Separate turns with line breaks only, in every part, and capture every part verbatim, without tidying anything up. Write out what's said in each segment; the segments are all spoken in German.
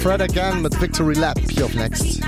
Fred Again mit Victory Lap hier auf Next.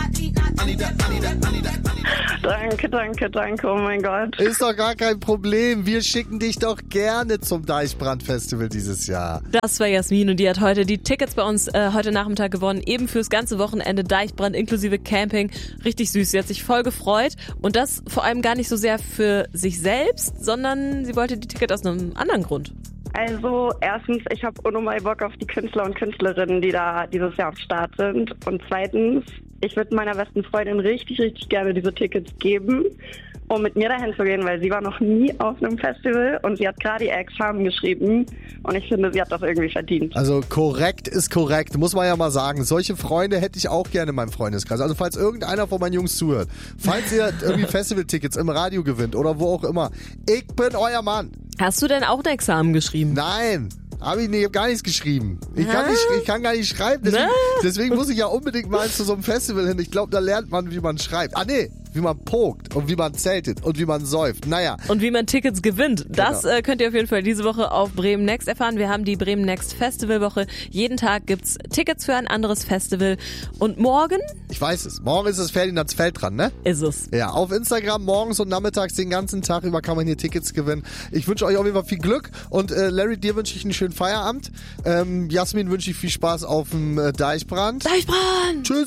Danke, danke, danke, oh mein Gott.
Ist doch gar kein Problem. Wir schicken dich doch gerne zum Deichbrand-Festival dieses Jahr.
Das war Jasmin und die hat heute die Tickets bei uns äh, heute Nachmittag gewonnen. Eben fürs ganze Wochenende Deichbrand inklusive Camping. Richtig süß. Sie hat sich voll gefreut. Und das vor allem gar nicht so sehr für sich selbst, sondern sie wollte die Tickets aus einem anderen Grund.
Also erstens, ich habe unnormal Bock auf die Künstler und Künstlerinnen, die da dieses Jahr am Start sind. Und zweitens, ich würde meiner besten Freundin richtig, richtig gerne diese Tickets geben, um mit mir dahin zu gehen, weil sie war noch nie auf einem Festival und sie hat gerade ihr Examen geschrieben und ich finde, sie hat das irgendwie verdient.
Also korrekt ist korrekt, muss man ja mal sagen. Solche Freunde hätte ich auch gerne in meinem Freundeskreis. Also falls irgendeiner von meinen Jungs zuhört, falls ihr irgendwie Festivaltickets im Radio gewinnt oder wo auch immer, ich bin euer Mann.
Hast du denn auch ein Examen geschrieben?
Nein. Hab ich, nee, ich hab gar nichts geschrieben. Ich kann, nicht, ich kann gar nicht schreiben. Deswegen, deswegen muss ich ja unbedingt mal zu so einem Festival hin. Ich glaube, da lernt man, wie man schreibt. Ah, nee, wie man pokt und wie man zeltet und wie man säuft. Naja.
Und wie man Tickets gewinnt. Das
Genau.
äh, könnt ihr auf jeden Fall diese Woche auf Bremen Next erfahren. Wir haben die Bremen Next Festivalwoche. Jeden Tag gibt's Tickets für ein anderes Festival. Und morgen?
Ich weiß es. Morgen ist das Ferdinands Feld dran, ne?
Ist es.
Ja, auf Instagram morgens und nachmittags den ganzen Tag über kann man hier Tickets gewinnen. Ich wünsche euch auf jeden Fall viel Glück und äh, Larry, dir wünsche ich einen schönen Feierabend. Ähm, Jasmin wünsche ich viel Spaß auf dem äh, Deichbrand.
Deichbrand!
Tschüss!